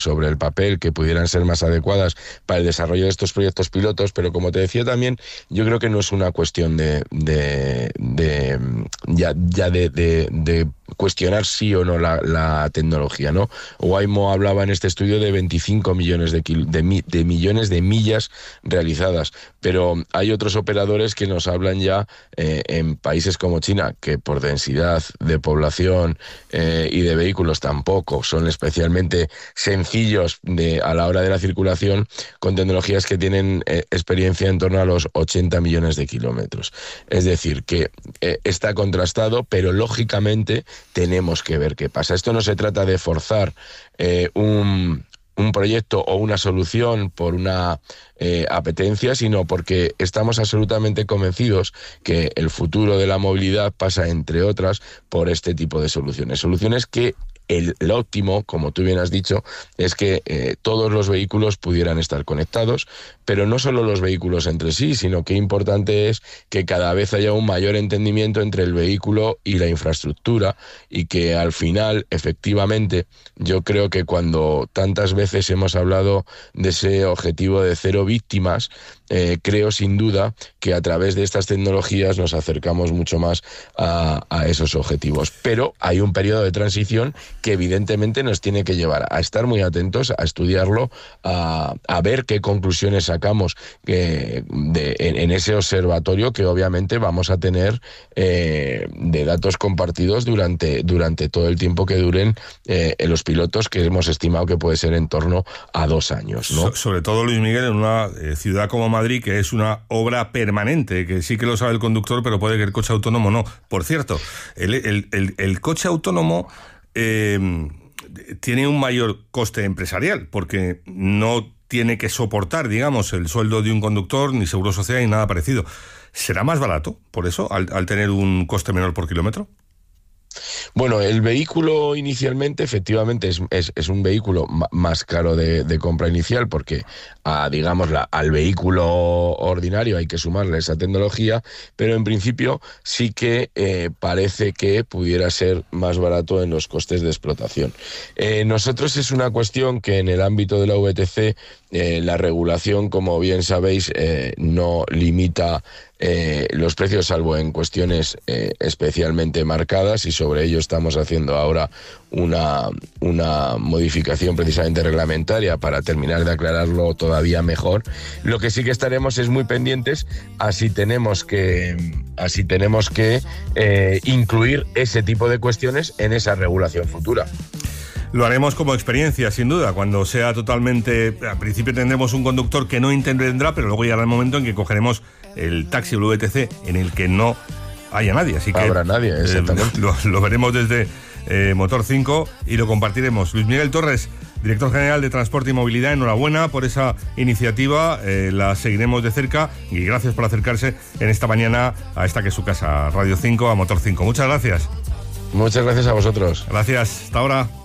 sobre el papel que pudieran ser más adecuadas para el desarrollo de estos proyectos pilotos, pero como te decía también, yo creo que no es una cuestión de cuestionar sí o no la tecnología, ¿no? Waymo hablaba en este estudio de 25 millones de millones de millas realizadas, pero hay otros operadores que nos hablan ya en países como China, que por densidad de población y de vehículos tampoco son especialmente sencillos a la hora de la circulación, con tecnologías que tienen experiencia en torno a los 80 millones de kilómetros. Es decir, que está contrastado, pero lógicamente tenemos que ver qué pasa. Esto no se trata de forzar un proyecto o una solución por una apetencia, sino porque estamos absolutamente convencidos que el futuro de la movilidad pasa, entre otras, por este tipo de soluciones. Soluciones que el óptimo, como tú bien has dicho, es que todos los vehículos pudieran estar conectados, pero no solo los vehículos entre sí, sino que importante es que cada vez haya un mayor entendimiento entre el vehículo y la infraestructura, y que al final, efectivamente, yo creo que cuando tantas veces hemos hablado de ese objetivo de 0 víctimas, creo sin duda que a través de estas tecnologías nos acercamos mucho más a esos objetivos. Pero hay un periodo de transición que evidentemente nos tiene que llevar a estar muy atentos, a estudiarlo, a ver qué conclusiones sacamos en ese observatorio que obviamente vamos a tener de datos compartidos durante todo el tiempo que duren los pilotos, que hemos estimado que puede ser en torno a 2 años, ¿no? Sobre todo, Luis Miguel, en una ciudad como Madrid, que es una obra permanente, que sí que lo sabe el conductor, pero puede que el coche autónomo no. Por cierto, el coche autónomo tiene un mayor coste empresarial, porque no tiene que soportar, digamos, el sueldo de un conductor, ni seguro social, ni nada parecido. ¿Será más barato, por eso, al tener un coste menor por kilómetro? Bueno, el vehículo inicialmente efectivamente es un vehículo más caro de compra inicial, porque al vehículo ordinario hay que sumarle esa tecnología, pero en principio sí que parece que pudiera ser más barato en los costes de explotación. Nosotros es una cuestión que en el ámbito de la VTC la regulación, como bien sabéis, no limita los precios, salvo en cuestiones especialmente marcadas, y sobre ello estamos haciendo ahora una modificación precisamente reglamentaria para terminar de aclararlo todavía mejor. Lo que sí que estaremos es muy pendientes a si tenemos que incluir ese tipo de cuestiones en esa regulación futura. Lo haremos como experiencia, sin duda, cuando sea totalmente... Al principio tendremos un conductor que no intervendrá, pero luego llegará el momento en que cogeremos el taxi VTC en el que no haya nadie. Así que habrá nadie, exactamente. Lo veremos desde Motor 5 y lo compartiremos. Luis Miguel Torres, director general de Transporte y Movilidad, enhorabuena por esa iniciativa, la seguiremos de cerca, y gracias por acercarse en esta mañana a esta que es su casa, Radio 5, a Motor 5. Muchas gracias. Muchas gracias a vosotros. Gracias, hasta ahora.